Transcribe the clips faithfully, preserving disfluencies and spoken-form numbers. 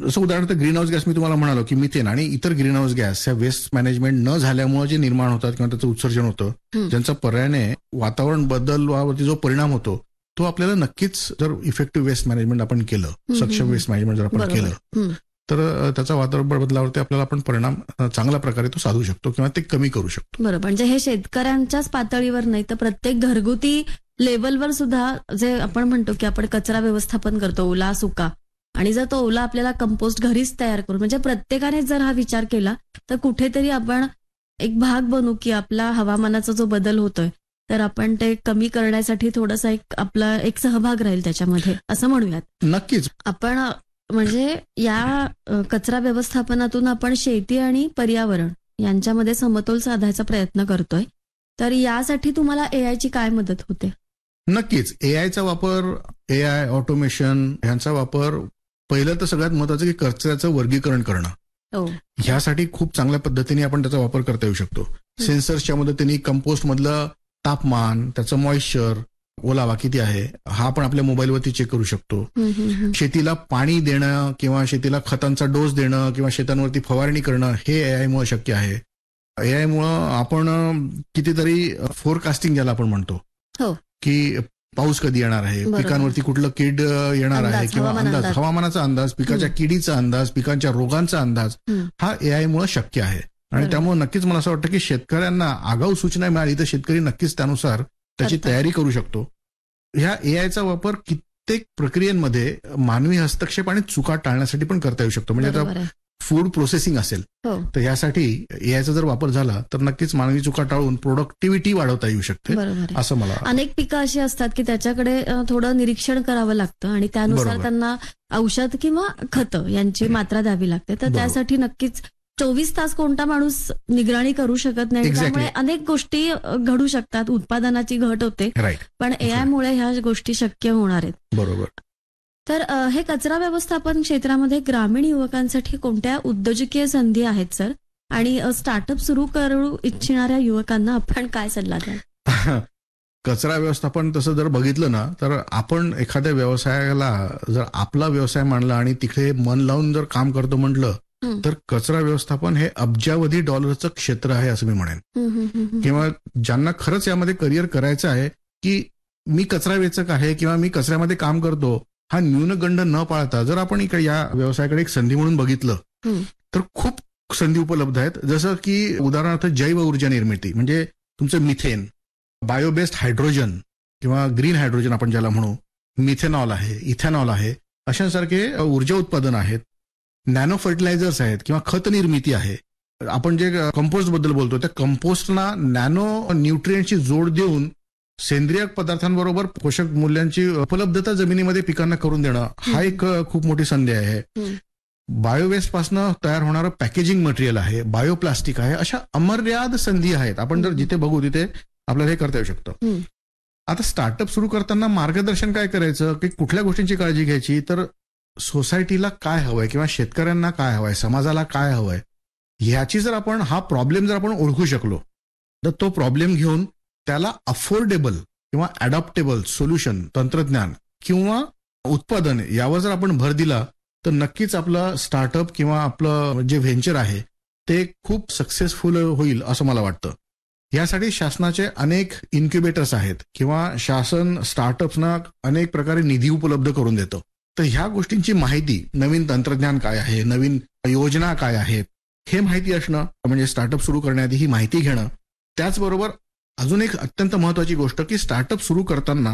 जसं उदाहरणार्थ green house gas मी तुम्हाला म्हणालो की मिथेन आणि इतर ग्रीन हाऊस गॅस ह्या वेस्ट मॅनेजमेंट न झाल्यामुळे जे निर्माण होतात किंवा त्याचं उत्सर्जन होतं, ज्यांचा पर्यायाने वातावरण बदलावरती जो परिणाम होतो तो आपल्याला नक्कीच जर इफेक्टिव्ह वेस्ट मॅनेजमेंट आपण केलं, सक्षम वेस्ट मॅनेजमेंट जर आपण केलं तर त्याचा वातावरण बदलावरती आपल्याला आपण परिणाम चांगल्या प्रकारे तो साधू शकतो किंवा ते कमी करू शकतो. बरोबर. म्हणजे हे शेतकऱ्यांच्याच पातळीवर नाही तर प्रत्येक घरगुती लेवलवर सुद्धा जे आपण म्हणतो की आपण कचरा व्यवस्थापन करतो ओला सुका, आणि जर तो ओला आपल्याला कंपोस्ट घरीच तयार करू, म्हणजे प्रत्येकाने जर हा विचार केला तर कुठेतरी आपण एक भाग बनू की आपला हवामानाचा जो बदल होतोय तर आपण ते कमी करण्यासाठी थोडासा एक आपला एक सहभाग राहील त्याच्यामध्ये असं म्हणूयात. नक्कीच. आपण म्हणजे या कचरा व्यवस्थापनातून आपण शेती आणि पर्यावरण यांच्यामध्ये समतोल साधायचा प्रयत्न करतोय, तर यासाठी तुम्हाला एआयची काय मदत होते? नक्कीच. एआयचा वापर, एआय ऑटोमेशन ह्यांचा वापर पहिलं तर सगळ्यात महत्वाचं की कचऱ्याचं वर्गीकरण करणं. ह्यासाठी खूप चांगल्या पद्धतीने आपण त्याचा वापर करता येऊ शकतो. सेन्सर्सच्या मदतीने कंपोस्ट मधलं तापमान, त्याचं मॉइश्चर, ओलावा किती आहे हा आपण आपल्या मोबाईलवरती चेक करू शकतो. शेतीला पाणी देणं किंवा शेतीला खतांचा डोस देणं किंवा शेतांवरती फवारणी करणं हे एआय मुळे शक्य आहे. एआय मुळे आपण कितीतरी फोरकास्टिंग ज्याला आपण म्हणतो की पाऊस कधी येणार आहे, पिकांवरती कुठलं कीड येणार आहे किंवा अंदाज, हवामानाचा अंदाज, पिकाच्या किडीचा अंदाज, पिकांच्या रोगांचा अंदाज हा एआय मुळे शक्य आहे. आणि त्यामुळे नक्कीच मला असं वाटतं की शेतकऱ्यांना आगाऊ सूचना मिळाली तर शेतकरी नक्कीच त्यानुसार त्याची तयारी करू शकतो. ह्या एआयचा वापर कित्येक प्रक्रियांमध्ये मानवी हस्तक्षेप आणि चुका टाळण्यासाठी पण करता येऊ शकतो. म्हणजे आता फूड प्रोसेसिंग असेल तर यासाठी एआयचा जर वापर झाला तर नक्कीच मानवी चुका टाळून प्रोडक्टिव्हिटी वाढवता येऊ शकते असं मला. अनेक पिकं अशी असतात की त्याच्याकडे थोडं निरीक्षण करावं लागतं आणि त्यानुसार त्यांना औषध किंवा खतं यांची मात्रा द्यावी लागते, तर त्यासाठी नक्कीच चोवीस तास कोणता माणूस निगराणी करू शकत नाही. त्यामुळे अनेक गोष्टी घडू शकतात, उत्पादनाची घट होते, पण एआय मुळे ह्या गोष्टी शक्य होणार आहेत. बरोबर. तर हे कचरा व्यवस्थापन क्षेत्रामध्ये ग्रामीण युवकांसाठी कोणत्या उद्योजकीय संधी आहेत सर, आणि स्टार्टअप सुरू करू इच्छिणाऱ्या युवकांना आपण काय सल्ला द्याल? कचरा व्यवस्थापन तसं जर बघितलं ना तर आपण एखाद्या व्यवसायाला जर आपला व्यवसाय मानला आणि तिकडे मन लावून जर काम करतो म्हटलं तर कचरा व्यवस्थापन हे अब्जावधी डॉलरचं क्षेत्र आहे असं मी म्हणेन. किंवा ज्यांना खरंच यामध्ये करिअर करायचं आहे की मी कचरा वेचक आहे किंवा मी कचऱ्यामध्ये काम करतो हा न्यूनगंड न पाळता जर आपण इकडे या व्यवसायाकडे एक संधी म्हणून बघितलं तर खूप संधी उपलब्ध आहेत. जसं की उदाहरणार्थ जैव ऊर्जा निर्मिती, म्हणजे तुमचं मिथेन, बायोबेस्ड हायड्रोजन किंवा ग्रीन हायड्रोजन आपण ज्याला म्हणू, मिथेनॉल आहे, इथेनॉल आहे, अशासारखे ऊर्जा उत्पादन आहेत. नॅनो फर्टिलायझर्स आहेत किंवा खत निर्मिती आहे. आपण जे कंपोस्ट बद्दल बोलतो त्या कंपोस्टला नॅनो न्यूट्रिएंटची जोड देऊन सेंद्रिय पदार्थांबरोबर पोषक मूल्यांची उपलब्धता जमिनीमध्ये पिकांना करून देणं हा एक खूप मोठी संधी आहे. बायोवेस्ट पासून तयार होणारं पॅकेजिंग मटेरियल आहे, बायोप्लास्टिक आहे, अशा अमर्याद संधी आहेत. आपण जर जिथे बघू तिथे आपल्याला हे करता येऊ शकतं. आता स्टार्टअप सुरू करताना मार्गदर्शन काय करायचं की कुठल्या गोष्टींची काळजी घ्यायची, तर सोसायटीला काय हवंय किंवा शेतकऱ्यांना काय हवंय, समाजाला काय हवंय ह्याची जर आपण हा प्रॉब्लेम जर आपण ओळखू शकलो तर तो प्रॉब्लेम घेऊन त्याला अफोर्डेबल किंवा अडॉप्टेबल सोल्युशन, तंत्रज्ञान किंवा उत्पादन यावर जर आपण भर दिला तर नक्कीच आपलं स्टार्टअप किंवा आपलं जे व्हेंचर आहे ते खूप सक्सेसफुल होईल असं मला वाटतं. यासाठी शासनाचे अनेक इन्क्युबेटर्स आहेत किंवा शासन स्टार्टअप्सना अनेक प्रकारे निधी उपलब्ध करून देतं. तर ह्या गोष्टींची माहिती, नवीन तंत्रज्ञान काय आहे, नवीन योजना काय आहेत हे माहिती असणं, म्हणजे स्टार्टअप सुरू करण्याआधी ही माहिती घेणं. त्याचबरोबर अजून एक अत्यंत महत्वाची गोष्ट की स्टार्टअप सुरू करताना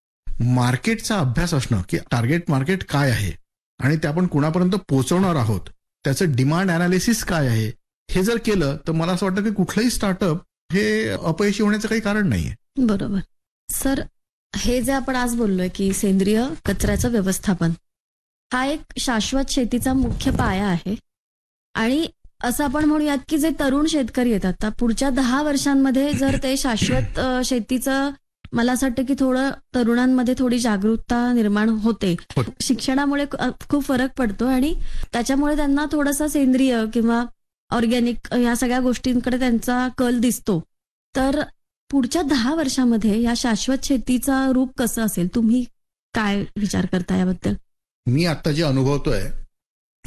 मार्केटचा अभ्यास असणं की टार्गेट मार्केट काय आहे आणि ते आपण कुणापर्यंत पोहोचवणार आहोत, त्याचं डिमांड अनालिसिस काय आहे, हे जर केलं तर मला असं वाटतं की कुठलंही स्टार्टअप हे अपयशी होण्याचं काही कारण नाहीये. बरोबर. सर, हे जे आपण आज बोललोय की सेंद्रिय कचऱ्याचं व्यवस्थापन हा एक शाश्वत शेतीचा मुख्य पाया आहे, आणि असं आपण म्हणूयात की जे तरुण शेतकरी येतात तर पुढच्या दहा वर्षांमध्ये जर ते शाश्वत शेतीचं, मला असं वाटतं की थोडं तरुणांमध्ये थोडी जागरूकता निर्माण होते. शिक्षणामुळे खूप फरक पडतो आणि त्याच्यामुळे त्यांना थोडासा सेंद्रिय किंवा ऑर्गॅनिक या सगळ्या गोष्टींकडे त्यांचा कल दिसतो. तर पुढच्या दहा वर्षामध्ये या शाश्वत शेतीचा रूप कसं असेल, तुम्ही काय विचार करता याबद्दल? मी आता जे अनुभवतोय